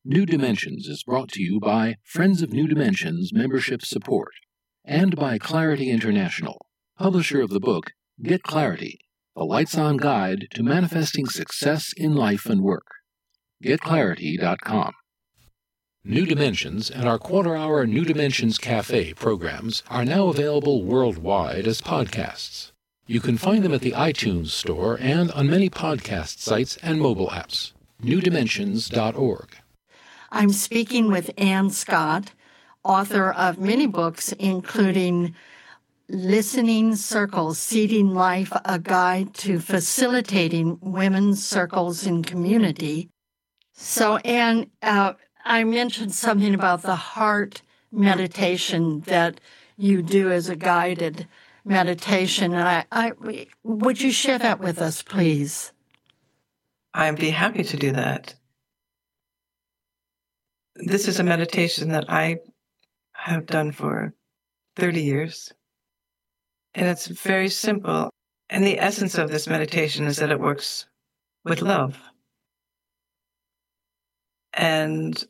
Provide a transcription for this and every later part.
New Dimensions is brought to you by Friends of New Dimensions Membership Support and by Clarity International, publisher of the book Get Clarity, the Lights-On Guide to Manifesting Success in Life and Work. GetClarity.com. New Dimensions and our quarter-hour New Dimensions Cafe programs are now available worldwide as podcasts. You can find them at the iTunes Store and on many podcast sites and mobile apps. NewDimensions.org. I'm speaking with Ann Scott, author of many books, including Listening Circles, Seeding Life, a Guide to Facilitating Women's Circles in Community. So, Ann, I mentioned something about the heart meditation that you do as a guided meditation. And would you share that with us, please? I'd be happy to do that. This is a meditation that I have done for 30 years. And it's very simple. And the essence of this meditation is that it works with love. And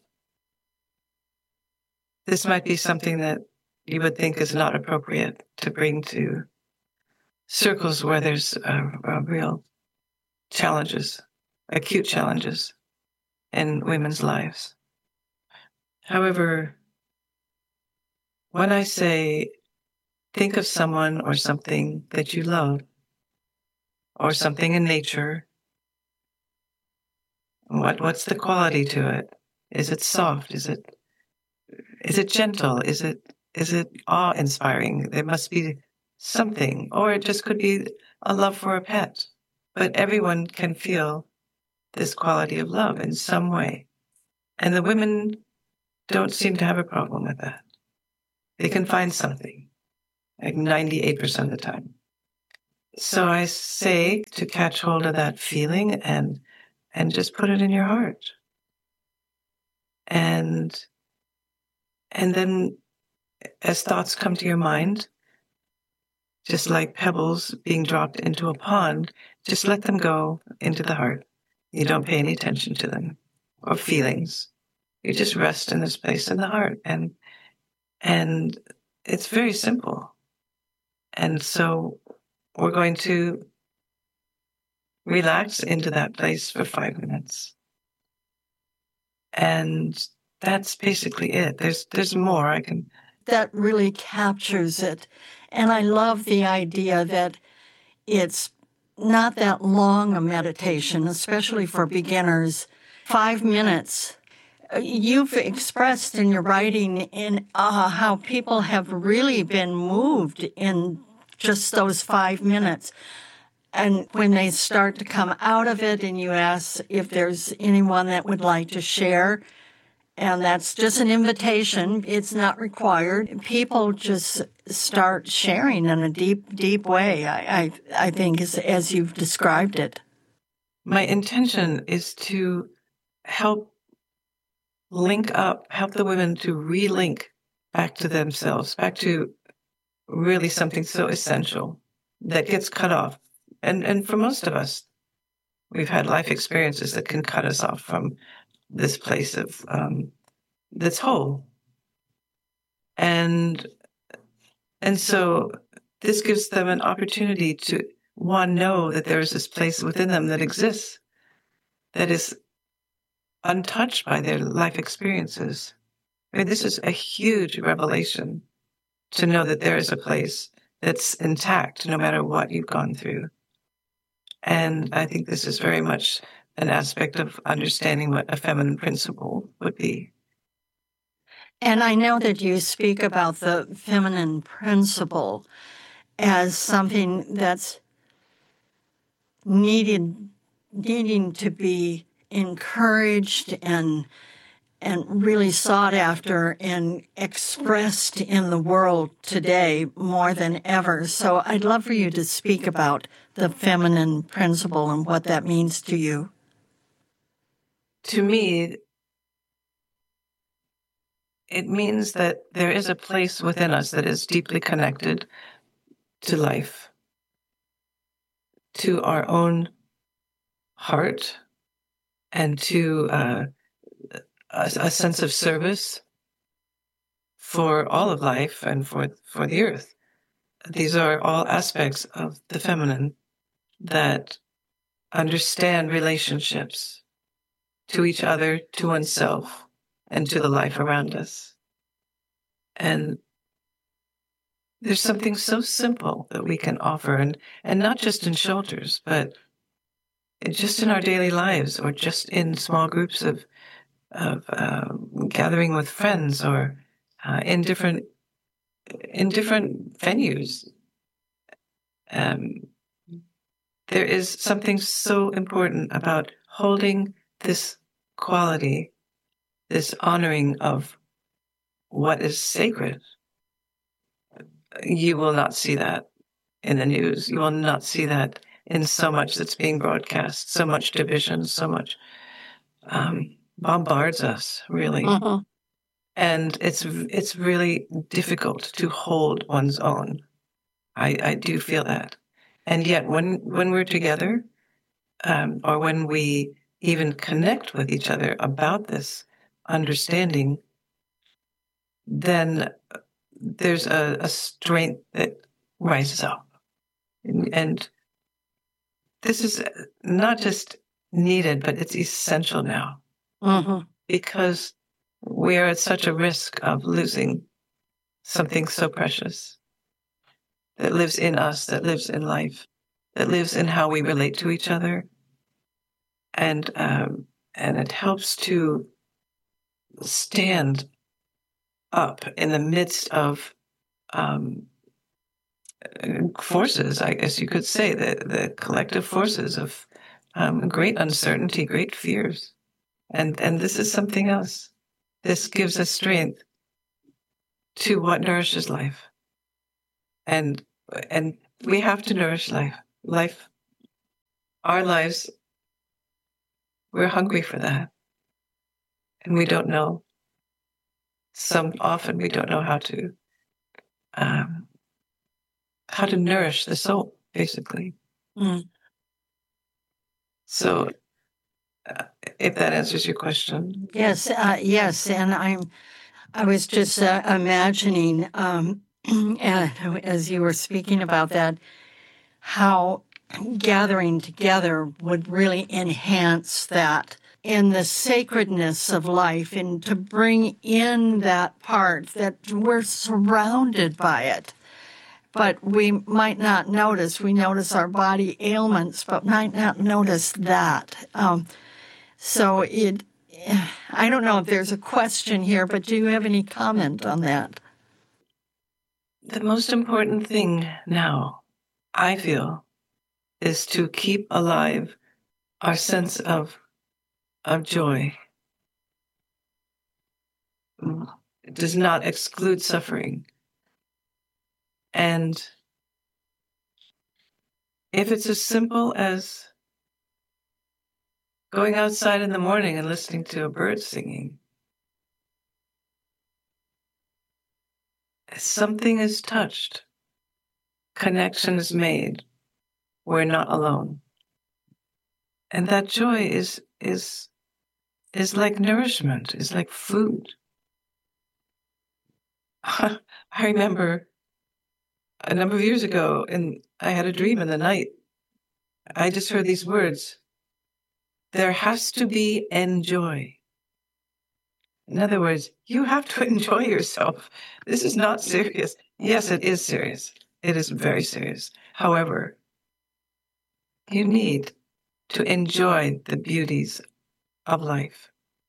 this might be something that you would think is not appropriate to bring to circles where there's real challenges, acute challenges in women's lives. However, when I say think of someone or something that you love, or something in nature, what's the quality to it? Is it soft? Is it gentle? Is it awe-inspiring? There must be something, or it just could be a love for a pet. But everyone can feel this quality of love in some way. And the women don't seem to have a problem with that. They can find something, like 98% of the time. So I say to catch hold of that feeling and just put it in your heart. And then as thoughts come to your mind, just like pebbles being dropped into a pond, just let them go into the heart. You don't pay any attention to them or feelings. You just rest in this place in the heart. And it's very simple. And so we're going to relax into that place for 5 minutes. And that's basically it. There's more I can. That really captures it. And I love the idea that it's not that long a meditation, especially for beginners. 5 minutes. You've expressed in your writing in how people have really been moved in just those 5 minutes. And when they start to come out of it and you ask if there's anyone that would like to share, and that's just an invitation, it's not required. People just start sharing in a deep, deep way, I think, as you've described it. My intention is to help the women to relink back to themselves, back to really something so essential that gets cut off. And for most of us, we've had life experiences that can cut us off from this place of that's whole. And so this gives them an opportunity to, one, know that there is this place within them that exists, that is untouched by their life experiences. I mean, this is a huge revelation to know that there is a place that's intact no matter what you've gone through. And I think this is very much an aspect of understanding what a feminine principle would be. And I know that you speak about the feminine principle as something that's needing to be encouraged and really sought after and expressed in the world today more than ever. So I'd love for you to speak about the feminine principle and what that means to you. To me, it means that there is a place within us that is deeply connected to life, to our own heart, and to a sense of service for all of life and for the earth. These are all aspects of the feminine that understand relationships to each other, to oneself, and to the life around us. And there's something so simple that we can offer, and not just in shelters, but just in our daily lives, or just in small groups of gathering with friends, or in different venues. There is something so important about holding this quality, this honoring of what is sacred. You will not see that in the news. You will not see that in so much that's being broadcast, so much division, so much bombards us, really. Uh-huh. And it's really difficult to hold one's own. I do feel that. And yet when we're together, or when we even connect with each other about this understanding, then there's a strength that rises up. And this is not just needed, but it's essential now. Uh-huh. Because we are at such a risk of losing something so precious that lives in us, that lives in life, that lives in how we relate to each other. And it helps to stand up in the midst of forces, I guess you could say, the collective forces of great uncertainty, great fears. And this is something else. This gives us strength to what nourishes life. And we have to nourish life. Our lives, we're hungry for that. And we don't know. Often we don't know how to nourish the soul, basically. Mm. So, if that answers your question. Yes, yes, and I was just imagining, as you were speaking about that, how gathering together would really enhance that in the sacredness of life, and to bring in that part that we're surrounded by it. But we might not notice. We notice our body ailments, but might not notice that. So I don't know if there's a question here, but do you have any comment on that? The most important thing now, I feel, is to keep alive our sense of joy. It does not exclude suffering. And if it's as simple as going outside in the morning and listening to a bird singing, something is touched, connection is made, we're not alone. And that joy is like nourishment, is like food. I remember a number of years ago, and I had a dream in the night. I just heard these words: there has to be enjoy. In other words, you have to enjoy yourself. This is not serious. Yes, it is serious. It is very serious. However, you need to enjoy the beauties of life.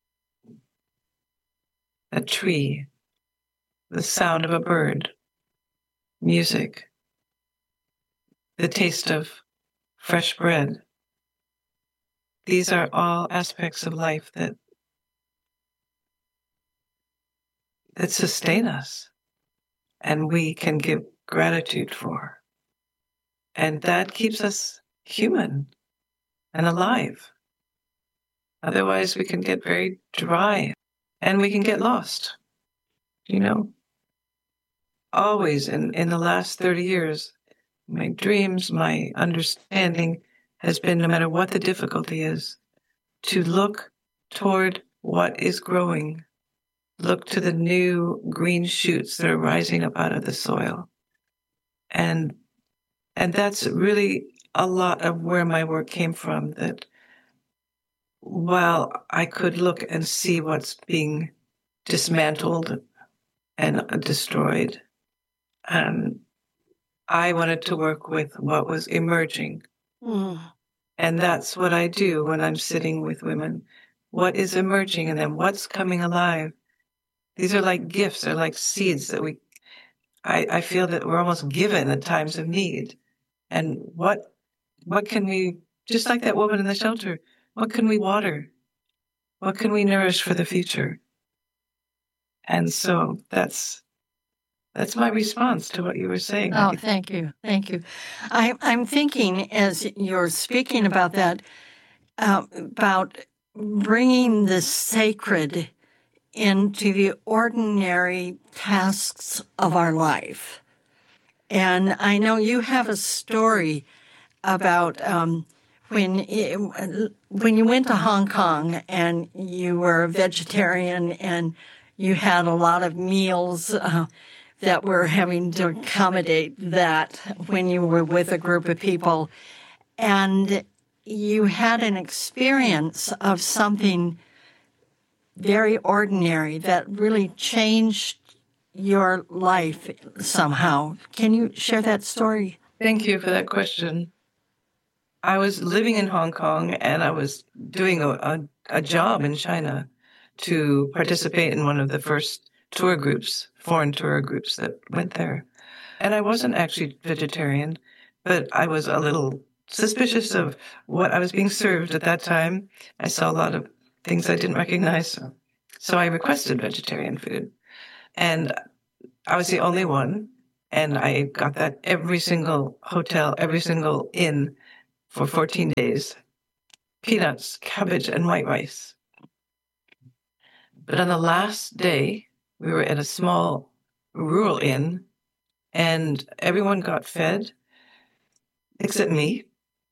A tree, the sound of a bird, music, the taste of fresh bread. These are all aspects of life that sustain us, and we can give gratitude for. And that keeps us human and alive. Otherwise, we can get very dry and we can get lost. Always in the last 30 years, my dreams, my understanding has been, no matter what the difficulty is, to look toward what is growing. Look to the new green shoots that are rising up out of the soil. And that's really a lot of where my work came from, that while I could look and see what's being dismantled and destroyed, I wanted to work with what was emerging. Mm. And that's what I do when I'm sitting with women. What is emerging in them? What's coming alive? These are like gifts, they're like seeds that I feel that we're almost given at times of need. And what can we, just like that woman in the shelter, what can we water? What can we nourish for the future? And so that's my response to what you were saying. Oh, thank you. Thank you. I'm thinking as you're speaking about that, about bringing the sacred into the ordinary tasks of our life. And I know you have a story about when you went to Hong Kong and you were a vegetarian and you had a lot of meals that were having to accommodate that when you were with a group of people. And you had an experience of something very ordinary that really changed your life somehow. Can you share that story? Thank you for that question. I was living in Hong Kong and I was doing a job in China to participate in one of the first tour groups, foreign tour groups that went there. And I wasn't actually vegetarian, but I was a little suspicious of what I was being served at that time. I saw a lot of things I didn't recognize. So I requested vegetarian food. And I was the only one. And I got that every single hotel, every single inn for 14 days. Peanuts, cabbage, and white rice. But on the last day, we were at a small rural inn, and everyone got fed except me.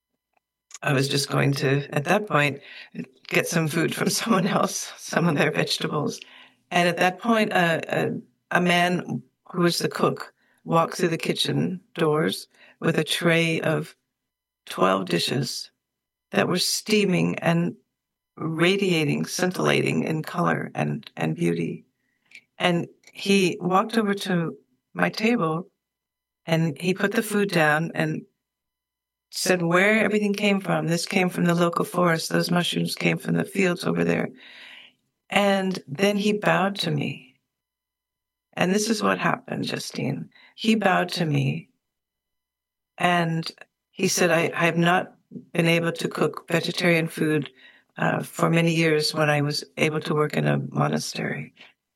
I was just going to, at that point, get some food from someone else, some of their vegetables. And at that point, a man who was the cook walked through the kitchen doors with a tray of 12 dishes that were steaming and radiating, scintillating in color and beauty. And he walked over to my table and he put the food down and said where everything came from. This came from the local forest. Those mushrooms came from the fields over there. And then he bowed to me. And this is what happened, Justine. He bowed to me and he said, I have not been able to cook vegetarian food for many years when I was able to work in a monastery.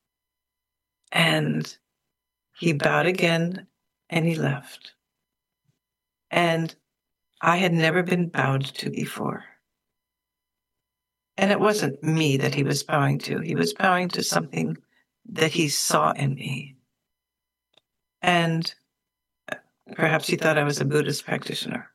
And he bowed again and he left. And I had never been bowed to before. And it wasn't me that he was bowing to. He was bowing to something that he saw in me. And perhaps he thought I was a Buddhist practitioner.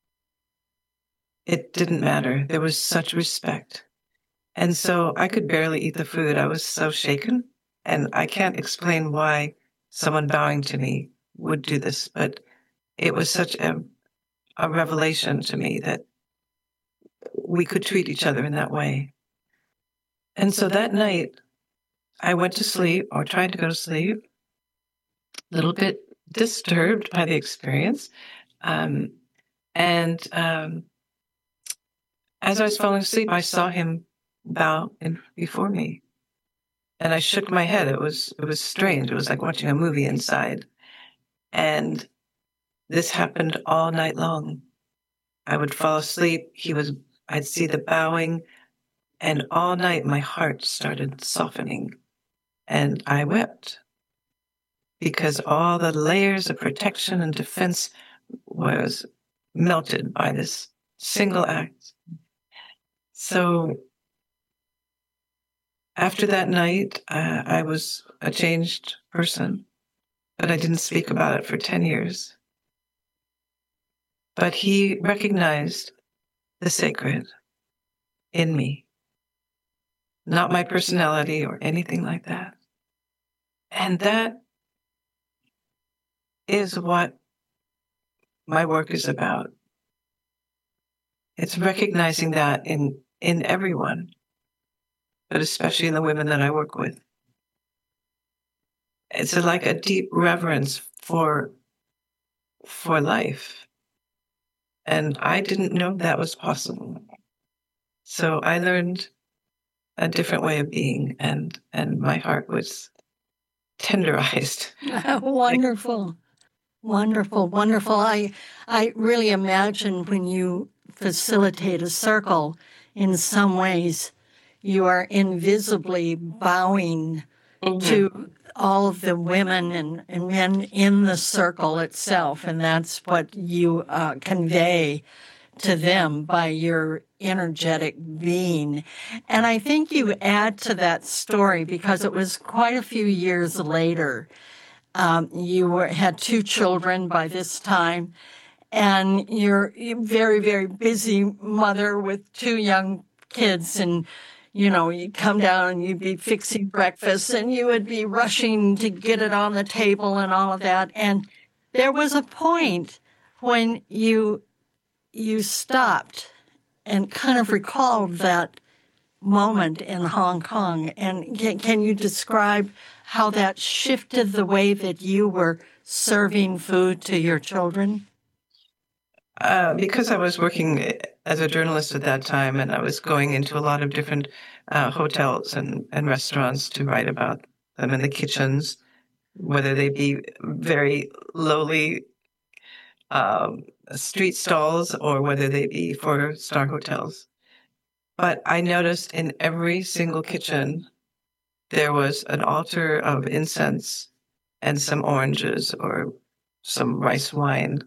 It didn't matter. There was such respect. And so I could barely eat the food. I was so shaken. And I can't explain why someone bowing to me would do this, but it was such a revelation to me that we could treat each other in that way. And so that night, I went to sleep, or tried to go to sleep, a little bit disturbed by the experience. As I was falling asleep, I saw him bow before me. And I shook my head. It was strange. It was like watching a movie inside. And this happened all night long. I would fall asleep. I'd see the bowing. And all night my heart started softening. And I wept. Because all the layers of protection and defense was melted by this single act. So after that night, I was a changed person, but I didn't speak about it for 10 years. But he recognized the sacred in me. not my personality or anything like that. And that is what my work is about. It's recognizing that in everyone, but especially in the women that I work with. It's like a deep reverence for life. And I didn't know that was possible. So I learned a different way of being, and my heart was tenderized. Wonderful. Wonderful, wonderful. I really imagine when you facilitate a circle, in some ways, you are invisibly bowing to all of the women and men in the circle itself, and that's what you convey to them by your energetic being. And I think you add to that story because it was quite a few years later. You had 2 children by this time, and you're a very, very busy mother with 2 young kids, and you'd come down and you'd be fixing breakfast and you would be rushing to get it on the table and all of that. And there was a point when you stopped and kind of recalled that moment in Hong Kong. And can you describe how that shifted the way that you were serving food to your children? Because I was working as a journalist at that time, and I was going into a lot of different hotels and restaurants to write about them in the kitchens, whether they be very lowly street stalls or whether they be 4-star hotels. But I noticed in every single kitchen, there was an altar of incense and some oranges or some rice wine.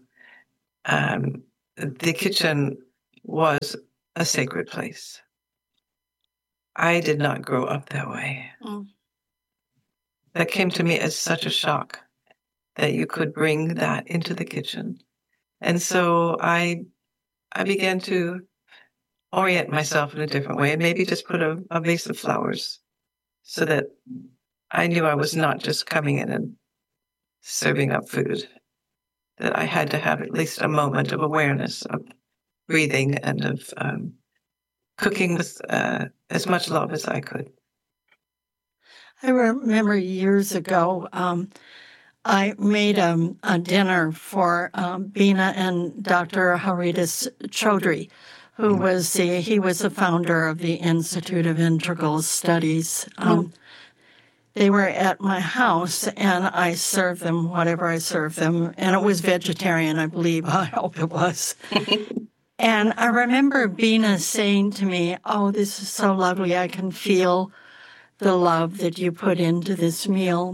The kitchen was a sacred place. I did not grow up that way. That came to me as such a shock that you could bring that into the kitchen. And so I began to orient myself in a different way and maybe just put a vase of flowers so that I knew I was not just coming in and serving up food, that I had to have at least a moment of awareness of breathing and of cooking with as much love as I could. I remember years ago, I made a dinner for Bina and Dr. Haridas Chaudhry, who was he was the founder of the Institute of Integral Studies. They were at my house, and I served them whatever I served them, and it was vegetarian, I believe. I hope it was. And I remember Bina saying to me, "Oh, this is so lovely. I can feel the love that you put into this meal."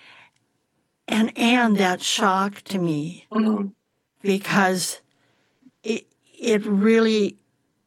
And that shocked me because it really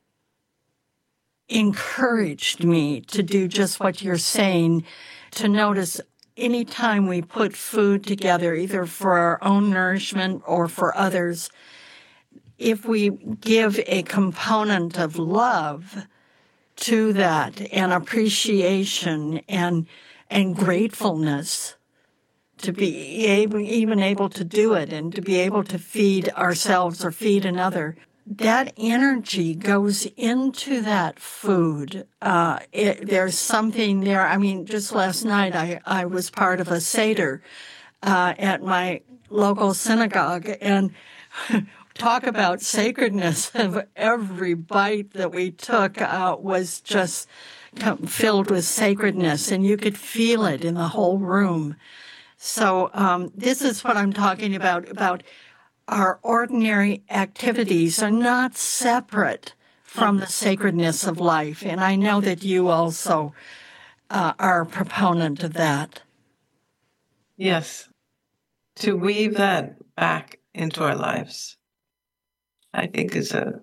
encouraged me to do just what you're saying, to notice anytime we put food together, either for our own nourishment or for others, if we give a component of love to that and appreciation and gratefulness, to be able to do it and to be able to feed ourselves or feed another, that energy goes into that food. There's something there. I mean, just last night I was part of a Seder at my local synagogue, and talk about sacredness of every bite that we took was just filled with sacredness, and you could feel it in the whole room. So this is what I'm talking about our ordinary activities are not separate from the sacredness of life. And I know that you also are a proponent of that. Yes. To weave that back into our lives, I think is an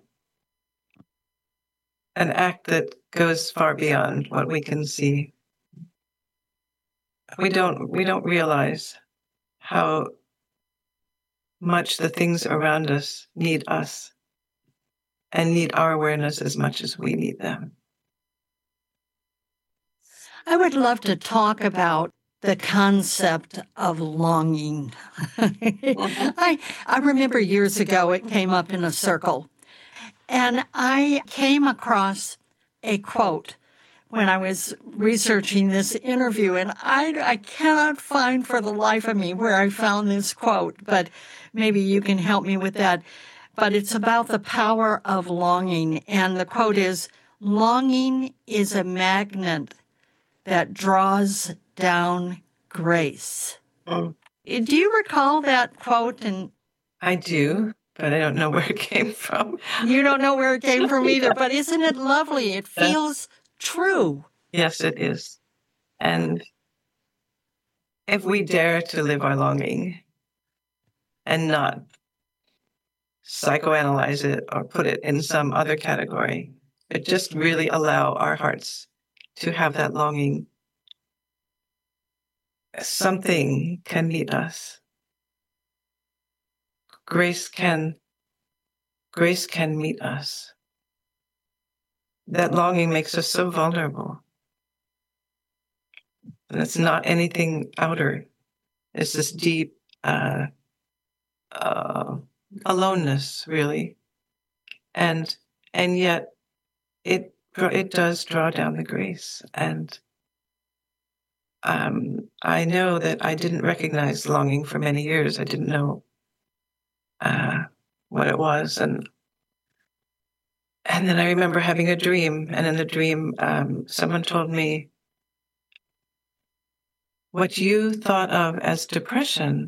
act that goes far beyond what we can see. We don't realize how much the things around us need us and need our awareness as much as we need them. I would love to talk about the concept of longing. I remember years ago it came up in a circle, and I came across a quote when I was researching this interview, and I cannot find for the life of me where I found this quote, but maybe you can help me with that. But it's about the power of longing, and the quote is, "Longing is a magnet that draws down grace." Mm. Do you recall that quote? And I do, but I don't know where it came from. you don't know where it came from either, but isn't it lovely? It feels true. Yes, it is. And if we dare to live our longing and not psychoanalyze it or put it in some other category, but just really allow our hearts to have that longing, something can meet us. Grace can meet us. That longing makes us so vulnerable. And it's not anything outer. It's this deep aloneness, really. And yet it does draw down the grace. And I know that I didn't recognize longing for many years. I didn't know what it was. And then I remember having a dream. And in the dream, someone told me, what you thought of as depression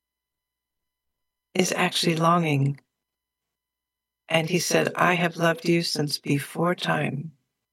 is actually longing. And he said, I have loved you since before time.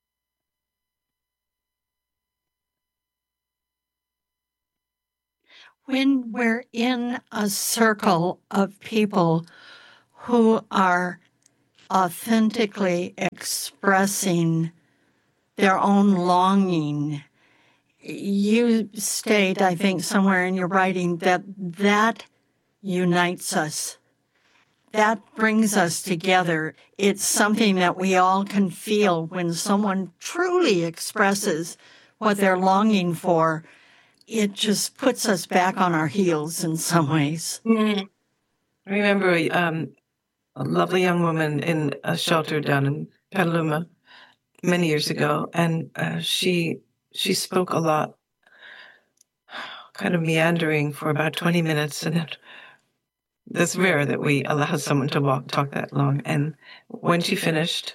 When we're in a circle of people who are authentically expressing their own longing, you state, I think, somewhere in your writing that unites us. That brings us together. It's something that we all can feel when someone truly expresses what they're longing for. It just puts us back on our heels in some ways. I remember a lovely young woman in a shelter down in Petaluma many years ago, and she spoke a lot, kind of meandering for about 20 minutes, and it's rare that we allow someone to talk that long. And when she finished,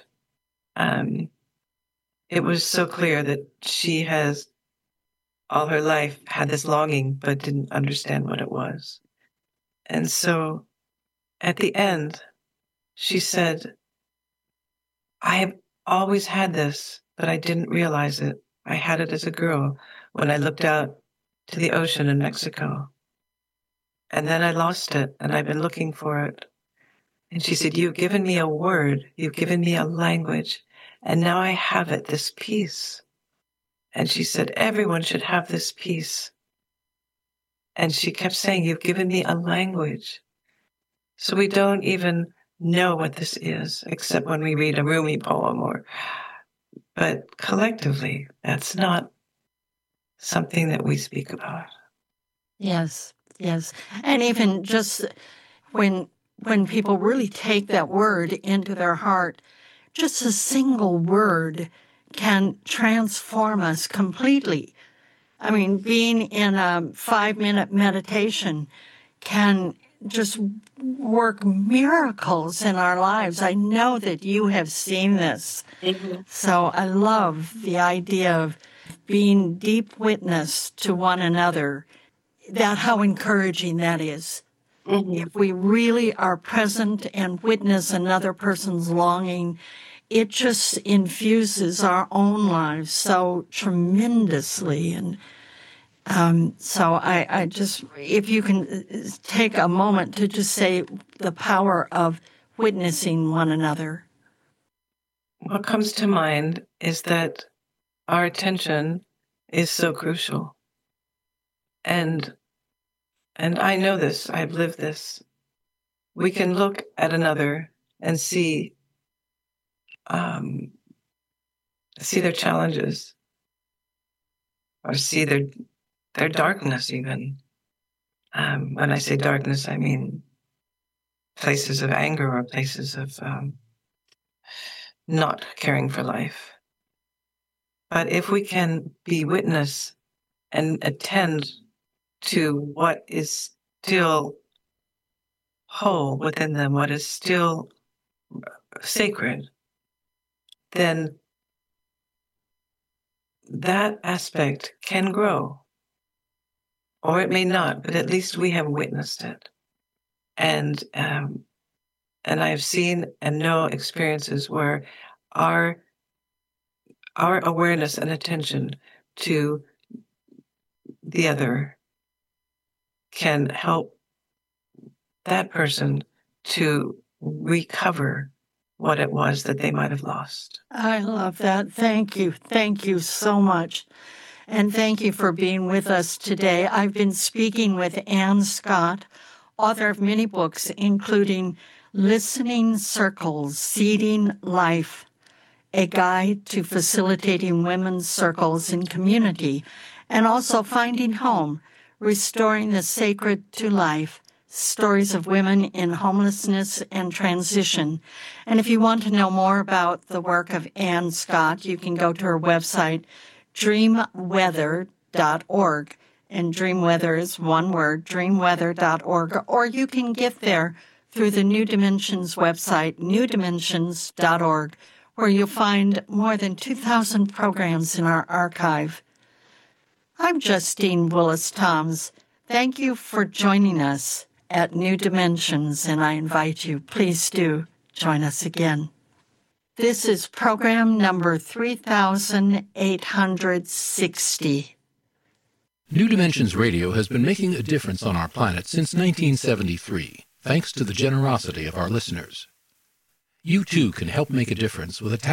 it was so clear that she has all her life had this longing, but didn't understand what it was. And so at the end, she said, I have always had this, but I didn't realize it. I had it as a girl when I looked out to the ocean in Mexico. And then I lost it, and I've been looking for it. And she said, you've given me a word, you've given me a language, and now I have it, this peace. And she said, everyone should have this peace. And she kept saying, you've given me a language. So we don't even know what this is, except when we read a Rumi poem but collectively, that's not something that we speak about. Yes, yes. And even just when people really take that word into their heart, just a single word can transform us completely. I mean, being in a 5-minute meditation can just work miracles in our lives. I know that you have seen this. Mm-hmm. So I love the idea of being deep witness to one another, that how encouraging that is. Mm-hmm. If we really are present and witness another person's longing, it just infuses our own lives so tremendously. And so I just, if you can take a moment to just say the power of witnessing one another. What comes to mind is that our attention is so crucial. And I know this, I've lived this. We can look at another and see their challenges. or see their darkness even. When I say darkness, I mean places of anger or places of not caring for life. But if we can be witness and attend to what is still whole within them, what is still sacred, then that aspect can grow. Or it may not, but at least we have witnessed it. And I have seen and know experiences where our awareness and attention to the other can help that person to recover what it was that they might have lost. I love that. Thank you. Thank you so much. And thank you for being with us today. I've been speaking with Ann Scott, author of many books, including Listening Circles, Seeding Life, a guide to facilitating women's circles in community, and also Finding Home, Restoring the Sacred to Life, Stories of Women in Homelessness and Transition. And if you want to know more about the work of Ann Scott, you can go to her website, dreamweather.org. And Dreamweather is one word, dreamweather.org. Or you can get there through the New Dimensions website, newdimensions.org, where you'll find more than 2,000 programs in our archive. I'm Justine Willis-Toms. Thank you for joining us at New Dimensions, and I invite you, please do join us again. This is program number 3860. New Dimensions Radio has been making a difference on our planet since 1973, thanks to the generosity of our listeners. You too can help make a difference with a